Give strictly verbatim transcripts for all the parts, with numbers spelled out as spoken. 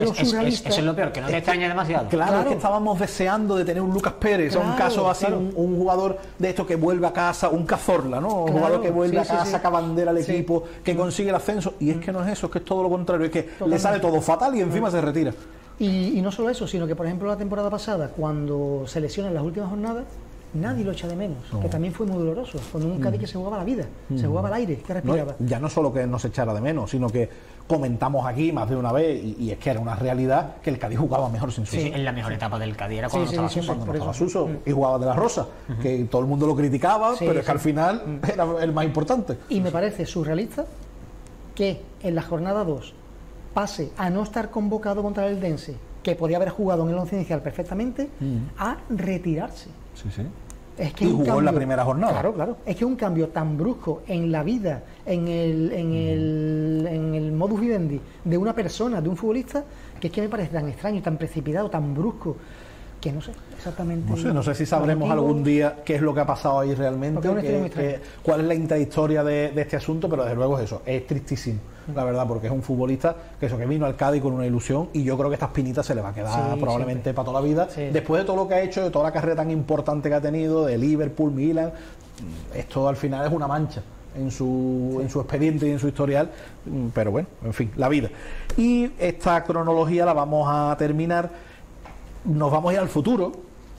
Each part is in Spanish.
Es, es, es, eso es lo peor, que no te extraña demasiado. Claro, claro, es que estábamos deseando de tener un Lucas Pérez, claro, un caso así, claro. un, un jugador de esto que vuelve a casa, un Cazorla, ¿no? Un claro, jugador que vuelve sí, a casa, sí, sí. saca bandera al sí. equipo, que consigue el ascenso, y es que no es eso, es que es todo lo contrario, es que Totalmente. le sale todo fatal y encima se retira. Y, y no solo eso, sino que por ejemplo la temporada pasada, cuando se lesiona en las últimas jornadas, nadie lo echa de menos, no. que también fue muy doloroso, con un Cádiz mm. que se jugaba la vida, mm. se jugaba el aire, que respiraba. No, ya no solo que no se echara de menos, sino que comentamos aquí más de una vez, y, y es que era una realidad, que el Cádiz jugaba mejor sin Suso. Sí, en la mejor etapa del Cádiz era cuando sí, no sí, estaba sí, Suso. Cuando no estaba eso. Suso Mm. y jugaba de la Rosa, uh-huh. que todo el mundo lo criticaba, sí, pero es que sí. al final mm. era el más importante. Y me parece surrealista que en la jornada dos pase a no estar convocado contra el Eldense, que podía haber jugado en el once inicial perfectamente, mm. a retirarse. Sí, sí. Es que y un jugó cambio, en la primera jornada. Claro, claro. Es que un cambio tan brusco en la vida, en el, en el, en el modus vivendi de una persona, de un futbolista, que es que me parece tan extraño, tan precipitado, tan brusco, que no sé exactamente. No sé, no sé si sabremos motivos, algún día qué es lo que ha pasado ahí realmente, que, que, cuál es la intrahistoria de, de este asunto, pero desde luego es eso, es tristísimo, la verdad, porque es un futbolista que eso que vino al Cádiz con una ilusión, y yo creo que esta espinita se le va a quedar sí, probablemente siempre. para toda la vida, sí. después de todo lo que ha hecho, de toda la carrera tan importante que ha tenido, de Liverpool, Milan, esto al final es una mancha en su, sí. en su expediente y en su historial, pero bueno, en fin, la vida. Y esta cronología la vamos a terminar, nos vamos a ir al futuro,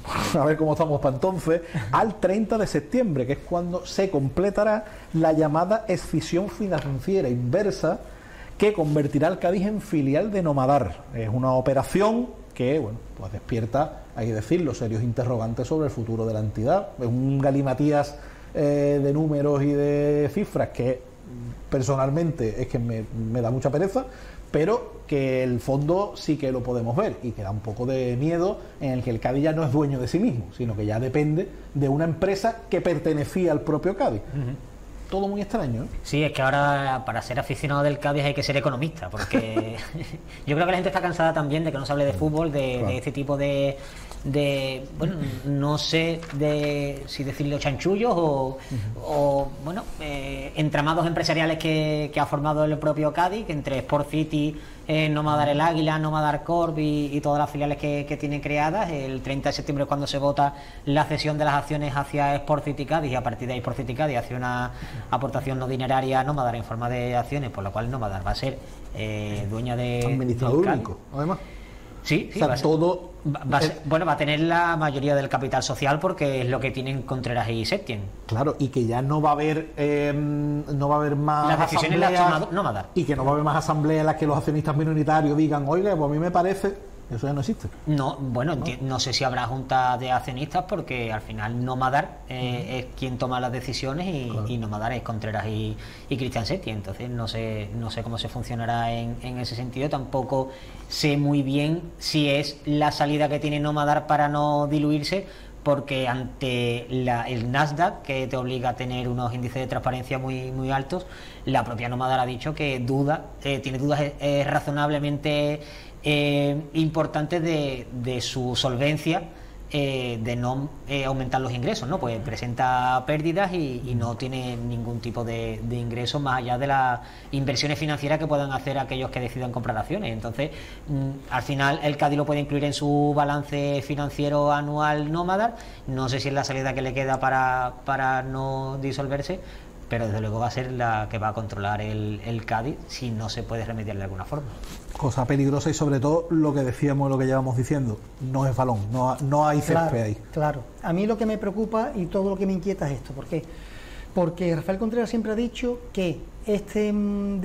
a ver cómo estamos para entonces, al treinta de septiembre, que es cuando se completará la llamada escisión financiera inversa, que convertirá al Cádiz en filial de Nomadar. Es una operación que, bueno, pues despierta, hay que decirlo, serios interrogantes sobre el futuro de la entidad. Es un galimatías eh, de números y de cifras que personalmente es que me, me da mucha pereza, pero que el fondo sí que lo podemos ver, y que da un poco de miedo, en el que el Cádiz ya no es dueño de sí mismo, sino que ya depende de una empresa que pertenecía al propio Cádiz. Uh-huh. Todo muy extraño, ¿eh? Sí, es que ahora para ser aficionado del Cádiz hay que ser economista, porque yo creo que la gente está cansada también de que no se hable de fútbol, de, claro. de este tipo de, de, bueno, no sé de si decirlo chanchullos o, uh-huh. o bueno, eh, entramados empresariales que, que ha formado el propio Cádiz, entre Sport City, eh, Nomadar el Águila, Nomadar Corp y, y todas las filiales que, que tiene creadas. El treinta de septiembre es cuando se vota la cesión de las acciones hacia Sport City Cádiz, y a partir de ahí Sport City Cádiz hace una aportación no dineraria a Nomadar en forma de acciones, por lo cual Nomadar va a ser eh, dueña de administrador único, además. Sí, sí, o sea, va a ser, todo va, va a ser, bueno, va a tener la mayoría del capital social, porque es lo que tienen Contreras y Septién. Claro, y que ya no va a haber eh, no va a haber más las decisiones las Nomadar, y que no va a haber más asambleas en las que los accionistas minoritarios digan, oiga, pues a mí me parece. Eso ya no existe. No, bueno, no, no sé si habrá junta de accionistas, porque al final Nomadar eh, uh-huh. es quien toma las decisiones, y, claro. y Nomadar es Contreras y, y Cristian Septién. Entonces no sé no sé cómo se funcionará en, en ese sentido. Tampoco sé muy bien si es la salida que tiene Nomadar para no diluirse, porque ante la, el Nasdaq, que te obliga a tener unos índices de transparencia muy muy altos, la propia Nomadar ha dicho que duda, eh, tiene dudas eh, razonablemente Eh, importantes de, de su solvencia, eh, de no eh, aumentar los ingresos, ¿no? Pues presenta pérdidas y, y no tiene ningún tipo de, de ingresos más allá de las inversiones financieras que puedan hacer aquellos que decidan comprar acciones. Entonces, mmm, al final el Cádiz lo puede incluir en su balance financiero anual Nomadar. No sé si es la salida que le queda para, para no disolverse, pero desde luego va a ser la que va a controlar el, el Cádiz, si no se puede remediar de alguna forma. Cosa peligrosa, y sobre todo lo que decíamos, lo que llevamos diciendo, no es balón, no, no hay césped claro, ahí. Claro, a mí lo que me preocupa y todo lo que me inquieta es esto. ¿Por qué? Porque Rafael Contreras siempre ha dicho que este,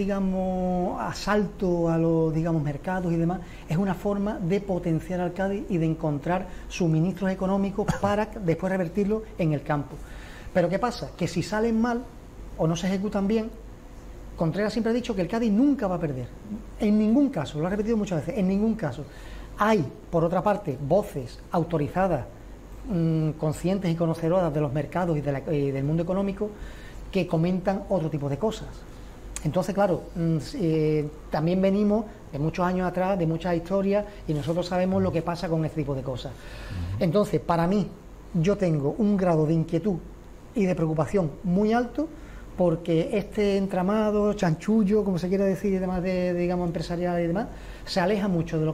digamos, asalto a los, digamos, mercados y demás es una forma de potenciar al Cádiz y de encontrar suministros económicos para después revertirlo en el campo. Pero ¿qué pasa? Que si salen mal o no se ejecutan bien, Contreras siempre ha dicho que el Cádiz nunca va a perder, en ningún caso, lo ha repetido muchas veces, en ningún caso. Hay, por otra parte, voces autorizadas, mmm, conscientes y conocedoras de los mercados y, de la, y del mundo económico, que comentan otro tipo de cosas. Entonces, claro, mmm, eh, también venimos de muchos años atrás, de muchas historias, y nosotros sabemos lo que pasa con este tipo de cosas. Entonces, para mí, yo tengo un grado de inquietud y de preocupación muy alto, porque este entramado, chanchullo, como se quiere decir, y demás, de, digamos, empresarial y demás, se aleja mucho de lo que